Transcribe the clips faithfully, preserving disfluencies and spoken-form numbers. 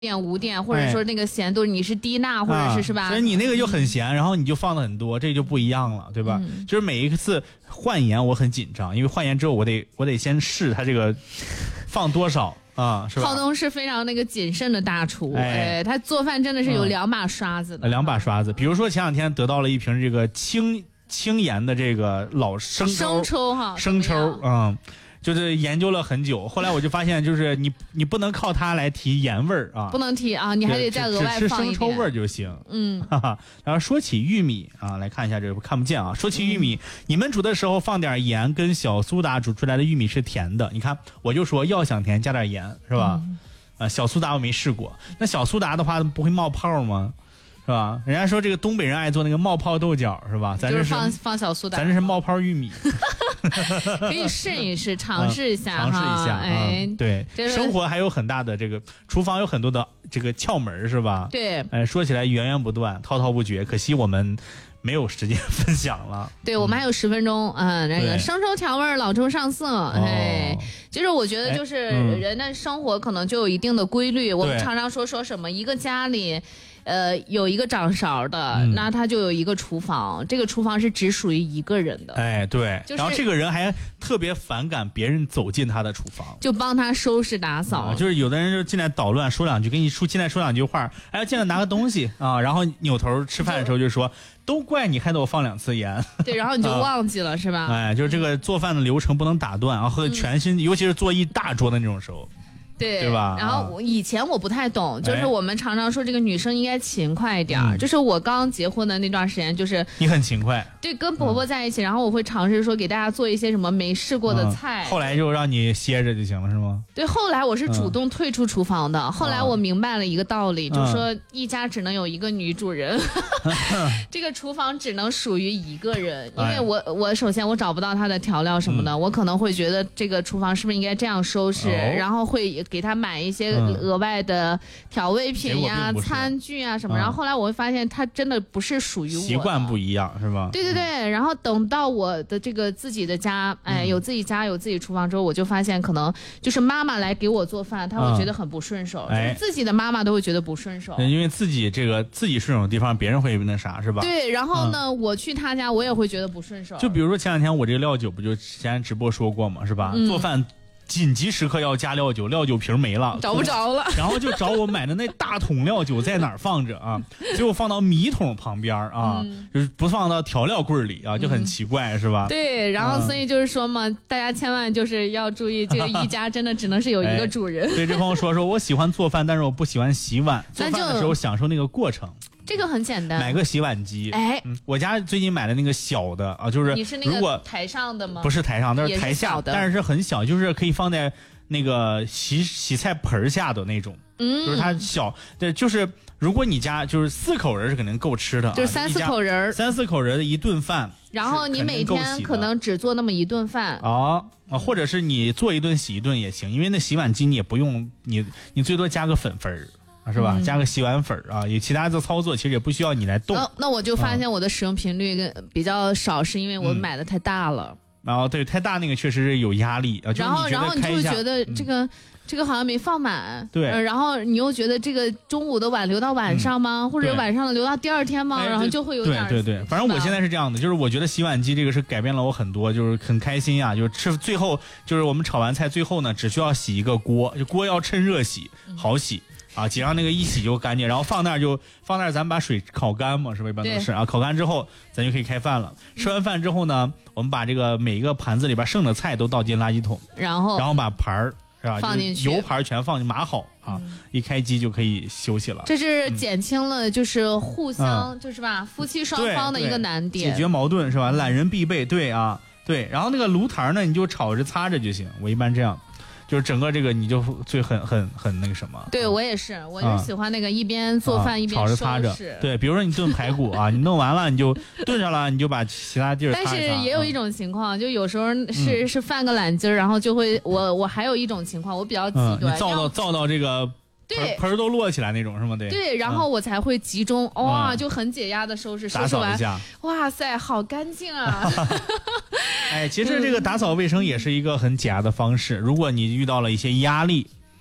点五点，或者说那个咸度你是低钠，或者是是吧？ 所以你那个就很咸，然后你就放的很多，这就不一样了，对吧？嗯、就是每一次换盐我很紧张，因为换盐之后我得我得先试它这个放多少啊，是吧？ 浩东是非常那个谨慎的大厨，哎，哎他做饭真的是有两把刷子的， 嗯、两把刷子。比如说前两天得到了一瓶这个清清盐的这个老生抽， 生抽哈， 生抽，嗯。就是研究了很久，后来我就发现，就是你你不能靠它来提盐味儿啊， 不能提啊，你还得再额外放一点， 只吃生抽味儿就行。嗯，哈哈。然后说起玉米啊，来看一下这个看不见啊。说起玉米，嗯、你们煮的时候放点盐跟小苏打，煮出来的玉米是甜的。你看，我就说要想甜加点盐，是吧？嗯、啊，小苏打我没试过，那小苏打的话不会冒泡吗？是吧？人家说这个东北人爱做那个冒泡豆角，是吧？咱这是放放小苏打， 咱这是冒泡玉米。 可以试一试，尝试一下， 尝试一下。 哎， 嗯、对，生活还有很大的这个厨房有很多的这个窍门，是吧？ 对， 哎，说起来源源不断，滔滔不绝，可惜我们没有时间分享了。 对，我们还有十分钟，嗯，那个生抽调味，老抽上色，哦、哎，就是我觉得就是人的生活可能就有一定的规律。我们常常说说什么一个家里。呃，有一个掌勺的，嗯、那他就有一个厨房，这个厨房是只属于一个人的。 哎，对，就是、然后这个人还特别反感别人走进他的厨房， 就帮他收拾打扫。 啊、就是有的人就进来捣乱，说两句，给你说进来说两句话，哎，要进来拿个东西啊，然后扭头吃饭的时候就说，都怪你害得我放两次盐。 对，然后你就忘记了、啊、是吧？ 哎，就是这个做饭的流程不能打断，然后和全新，嗯、尤其是做一大桌的那种时候。 对， 对吧？ 然后我以前我不太懂，就是我们常常说这个女生应该勤快一点。哎、就是我刚结婚的那段时间，就是你很勤快， 对，跟婆婆在一起，嗯、然后我会尝试说给大家做一些什么没试过的菜。 嗯、后来就让你歇着就行了，是吗？ 对，后来我是主动退出厨房的。嗯、后来我明白了一个道理，嗯、就是说一家只能有一个女主人，嗯、这个厨房只能属于一个人。因为我、哎、我首先我找不到它的调料什么的，嗯、我可能会觉得这个厨房是不是应该这样收拾，哦、然后会。给他买一些额外的调味品呀、嗯、餐具啊什么，嗯、然后后来我会发现它真的不是属于我的， 习惯不一样是吧？ 对对对，嗯、然后等到我的这个自己的家，哎，有自己家有自己厨房之后，我就发现可能就是妈妈来给我做饭，她会觉得很不顺手，嗯、就是自己的妈妈都会觉得不顺手， 因为自己这个自己顺手的地方，别人会那啥是吧？ 对，然后呢，嗯、我去他家，我也会觉得不顺手。 就比如说前两天我这个料酒不就之前直播说过嘛，是吧？嗯、做饭。紧急时刻要加料酒，料酒瓶没了， 找不着了， 然后就找我买的那大桶料酒在哪儿放着啊？结果放到米桶旁边啊，嗯、就是不放到调料柜里啊，就很奇怪，嗯、是吧？ 对，然后所以就是说嘛，嗯、大家千万就是要注意，这个一家真的只能是有一个主人。 哎、对，这朋友说说我喜欢做饭，但是我不喜欢洗碗，做饭的时候享受那个过程。 这个很简单， 买个洗碗机。哎、嗯，我家最近买的那个小的啊，就是你是那个台上的吗？ 不是台上，那是台下的，但是是很小，就是可以放在那个洗洗菜盆下的那种。嗯，就是它小，对，就是如果你家就是四口人是肯定够吃的、啊， 就是三四口人， 三四口人的一顿饭。 然后你每天可能只做那么一顿饭啊啊，或者是你做一顿洗一顿也行，因为那洗碗机你也不用你你最多加个粉粉儿。是吧？嗯、加个洗碗粉啊，有其他的操作，其实也不需要你来动。 那那我就发现我的使用频率跟比较少，是因为我买的太大了。 然后、嗯、对，太大那个确实是有压力啊。 然后然后你就会觉得这个、 嗯、 这个好像没放满。 对、 呃。然后你又觉得这个中午的碗留到晚上吗？嗯、或者晚上的留到第二天吗？然后就会有点。 对对对，反正我现在是这样的，就是我觉得洗碗机这个是改变了我很多，就是很开心啊。就是吃最后就是我们炒完菜最后呢，只需要洗一个锅，就锅要趁热洗，好洗。啊，挤上那个一洗就干净，然后放那儿就放那儿，咱们把水烤干嘛，是吧？一般都是啊，烤干之后咱就可以开饭了。吃完饭之后呢，我们把这个每一个盘子里边剩的菜都倒进垃圾桶， 然后然后把盘儿是吧， 放进去， 油盘全放进码好啊，嗯、一开机就可以休息了。 这是减轻了就是互相、嗯、就是吧，夫妻双方的一个难点， 解决矛盾是吧？懒人必备，对啊，对。然后那个炉台呢，你就炒着擦着就行，我一般这样。就是整个这个你就最很很很那个什么， 对我也是，我就喜欢那个一边做饭、啊、一边炒着擦着，对，比如说你炖排骨啊，你弄完了你就炖上了，你就把其他地儿擦一擦。 但是也有一种情况，嗯、就有时候是、嗯、是犯个懒劲儿，然后就会我我还有一种情况，我比较极端， 嗯、你造到造到这个。 对， 盆都摞起来那种是吗？对对，然后我才会集中，嗯、哇，就很解压的收拾，收拾完，哇塞，好干净啊！ 哎，其实这个打扫卫生也是一个很解压的方式。如果你遇到了一些压力，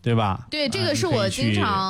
对吧？ 对，这个是我经常